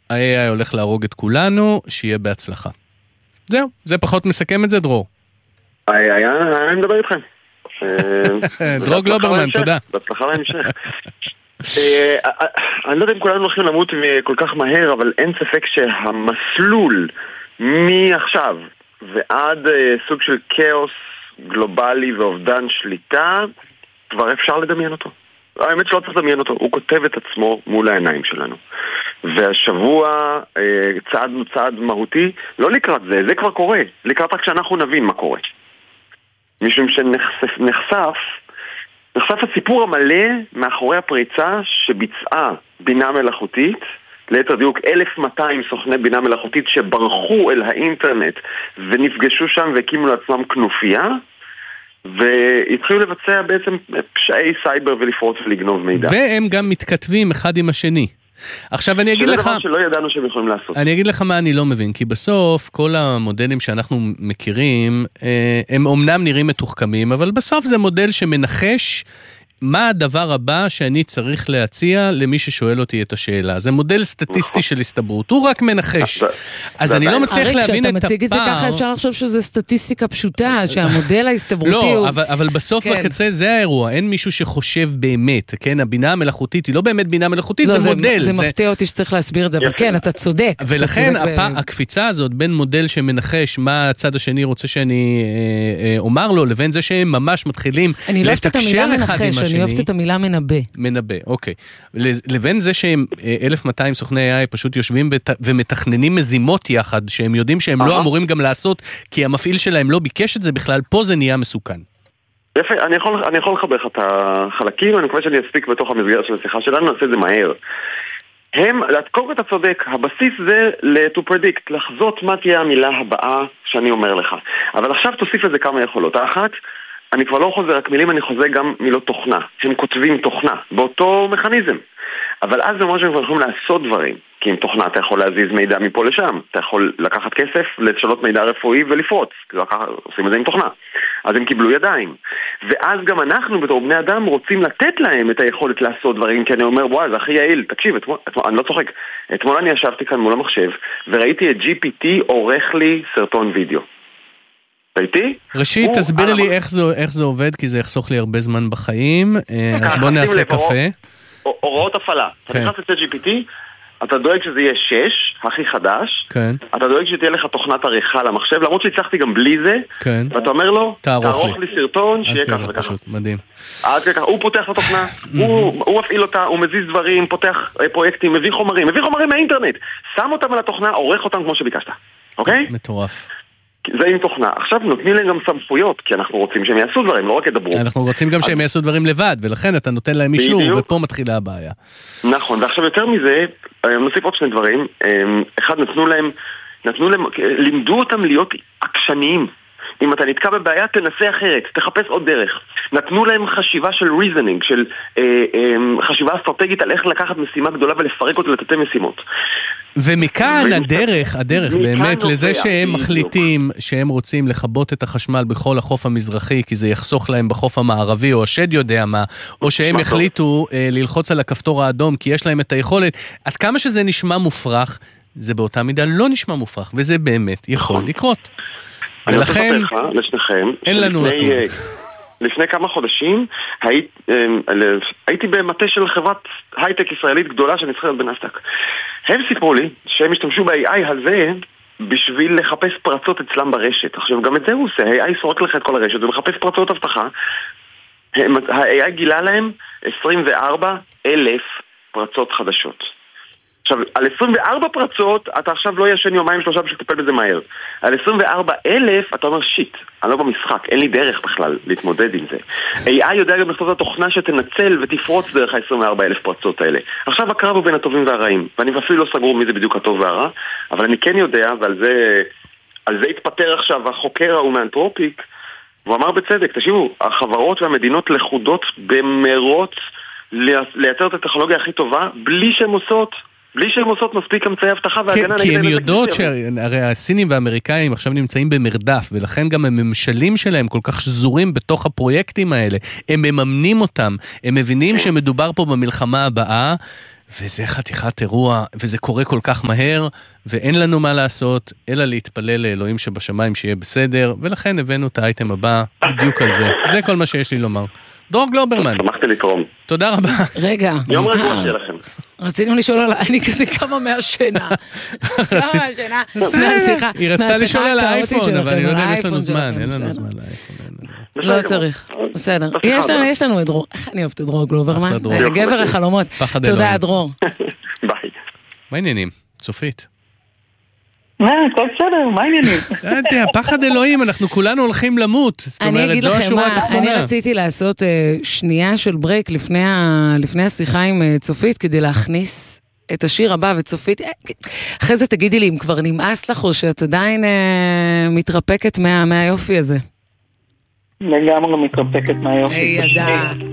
ה-AI הולך להרוג את כולנו, שיהיה בהצלחה. זהו, זה פחות מסכם את זה, דרור. אני מדבר איתכם. דרור גלוברמן, תודה. בהצלחה להמשך. אני לא יודע אם כולנו הולכים למות כל כך מהר, אבל אין ספק שהמסלול מעכשיו ועד סוג של כאוס גלובלי ואובדן שליטה, כבר אפשר לדמיין אותו. האמת שלא צריך לדמיין אותו, הוא כותב את עצמו מול העיניים שלנו. והשבוע צעד מהותי, לא לקראת זה, זה כבר קורה, לקראת רק שאנחנו נבין מה קורה. משום שנחשף הסיפור המלא מאחורי הפריצה שביצעה בינה מלאכותית, ליתר דיוק 1,200 סוכני בינה מלאכותית שברחו אל האינטרנט ונפגשו שם והקימו לעצמם כנופיה, והתחילו לבצע בעצם פשעי סייבר ולפרוץ ולגנוב מידע. והם גם מתכתבים אחד עם השני. עכשיו אני אגיד לך... שזה דבר שלא ידענו שהם יכולים לעשות. אני אגיד לך מה אני לא מבין, כי בסוף כל המודלים שאנחנו מכירים, הם אומנם נראים מתוחכמים, אבל בסוף זה מודל שמנחש מה הדבר הבא שאני צריך להציע למי ששואל אותי את השאלה. זה מודל סטטיסטי של הסתברות, הוא רק מנחש. אז אני לא מצליח להבין את הפער. כשאתה מציג את זה ככה אפשר לחשוב שזה סטטיסטיקה פשוטה, שהמודל ההסתברותי הוא... לא, אבל בסוף בקצה זה האירוע, אין מישהו שחושב באמת, כן, הבינה המלאכותית היא לא באמת בינה מלאכותית, זה מודל. זה מפתיע אותי שצריך להסביר את זה, אבל כן, אתה צודק. ולכן הקפיצה הזאת בין מודל שמנחש מה הצד השני רוצה שאני אומר לו, לבין זה שהם ממש מתחילים לתקשר אחד עם השני. אני אוהבת את המילה מנבא. מנבא, אוקיי. לבין זה שהם 1,200 סוכני AI פשוט יושבים ומתכננים מזימות יחד, שהם יודעים שהם לא אמורים גם לעשות, כי המפעיל שלהם לא ביקש את זה בכלל, פה זה נהיה מסוכן. יפה, אני יכול לחבר את החלקים, אני מקווה שאני אספיק בתוך המסגרת של השיחה שלנו, נעשה את זה מהר. קודם כל אתה צודק, הבסיס זה to predict, לחזות מה תהיה המילה הבאה שאני אומר לך. אבל עכשיו תוסיף לזה כמה יכולות. האחת, אני כבר לא חוזר רק מילים, אני חוזר גם מילות תוכנה. הם כותבים תוכנה, באותו מכניזם. אבל אז זה אומר שהם יכולים לעשות דברים. כי עם תוכנה אתה יכול להזיז מידע מפה לשם. אתה יכול לקחת כסף, לשנות מידע רפואי ולפרוץ. עושים את זה עם תוכנה. אז הם קיבלו ידיים. ואז גם אנחנו בתור בני אדם רוצים לתת להם את היכולת לעשות דברים. כי אני אומר, וואי, זה הכי יעיל. תקשיב, אני לא צוחק. אתמול אני ישבתי כאן מול המחשב, וראיתי את GPT עורך לי סרטון וידאו. ראיתי? ראשית, תסביר לי איך זה עובד, כי זה יחסוך לי הרבה זמן בחיים, אז בוא נעשה קפה. הוראות הפעלה. אתה נכנס לצד GPT, אתה דואג שזה יהיה 6, הכי חדש, אתה דואג שתהיה לך תוכנת עריכה למחשב, למרות שהצלחתי גם בלי זה, ואתה אומר לו, תערוך לי סרטון, שיהיה ככה וככה. מדהים. הוא פותח את התוכנה, הוא מפעיל אותה, הוא מזיז דברים, פותח פרויקטים, מביא חומרים מהאינטרנט, שם אותם על התוכנה, עורך אותם כמו שביקשת. אוקיי? מטורף. זה עם תוכנה. עכשיו נותנים להם גם סמכויות, כי אנחנו רוצים שהם יעשו דברים, לא רק ידברו. אנחנו רוצים גם שהם יעשו דברים לבד, ולכן אתה נותן להם אישור, ופה מתחילה הבעיה. נכון, ועכשיו יותר מזה, נוסיף עוד שני דברים. אחד, לימדו אותם להיות עקשניים. אם אתה נתקע בבעיה, תנסה אחרת, תחפש עוד דרך. נתנו להם חשיבה של reasoning, של חשיבה אסטרטגית על איך לקחת משימה גדולה ולפרק אותה לתתי משימות. ומכאן הדרך באמת לזה שהם מחליטים שהם רוצים לחבות את החשמל בכל החוף המזרחי, כי זה יחסוך להם בחוף המערבי, או השד יודע מה, או שהם יחליטו ללחוץ על הכפתור האדום, כי יש להם את היכולת. עד כמה שזה נשמע מופרך, זה באותה מידה לא נשמע מופרך, וזה באמת יכול לקרות. ולכן אין לנו עתיד. לפני כמה חודשים הייתי במטה של חברת הייטק ישראלית גדולה שנסחרת בנסדק. הם סיפרו לי שהם השתמשו ב-AI הזה בשביל לחפש פרצות אצלם ברשת. עכשיו גם את זה הוא עושה, ה-AI סורק לך את כל הרשת ומחפש פרצות הבטחה. ה-AI גילה להם 24,000 פרצות חדשות. עכשיו, על 24 פרצות, אתה עכשיו לא ישן יומיים שלושה בשביל לטפל בזה מהר. על 24,000, אתה אומר, שיט, אני לא במשחק, אין לי דרך בכלל להתמודד עם זה. AI יודע גם לכתוב את התוכנה שתנצל ותפרוץ דרך ה-24,000 פרצות האלה. עכשיו הקרב הוא בין הטובים והרעים, ואני אפילו לא סגור מי זה בדיוק הטוב והרע, אבל אני כן יודע, ועל זה התפטר עכשיו החוקר ההוא מאנתרופיק, והוא אמר בצדק, תשיבו, החברות והמדינות לחודות במרוץ לייצר את הטכנולוגיה הכי טובה, בלי שהן עושות מספיק אמצעי הבטחה והגנה. כי הן יודעות שהרי הסינים והאמריקאים עכשיו נמצאים במרדף, ולכן גם הממשלים שלהם כל כך שזורים בתוך הפרויקטים האלה. הם מממנים אותם, הם מבינים שמדובר פה במלחמה הבאה, וזה חתיכת אירוע, וזה קורה כל כך מהר, ואין לנו מה לעשות, אלא להתפלל לאלוהים שבשמיים שיהיה בסדר, ולכן הבאנו את האייטם הבא בדיוק על זה. זה כל מה שיש לי לומר. דרור גלוברמן. שמחתי לתרום. תודה רבה. רגע. יום רגוע שלכם. רצינו לשאול על... אני כזה כמה מהשינה. כמה מהשינה. סליחה. היא רצתה לשאול על האייפון, אבל אני לא יודע אם יש לנו זמן. אין לנו זמן לאייפון. לא צריך. בסדר. יש לנו את דרור. איך אני אוהבת את דרור גלוברמן? גבר החלומות. תודה, דרור. ביי. מה העניינים? צופית. הכל בסדר, מה העניינים? פחד אלוהים, אנחנו כולנו הולכים למות. אני אגיד לכם מה, אני רציתי לעשות שנייה של ברייק לפני השיחה עם צופית, כדי להכניס את השיר הבא, וצופית, אחרי זה תגידי לי אם כבר נמאס לך, או שאת עדיין מתרפקת מהיופי הזה. לגמרי מתרפקת מהיופי. ידע.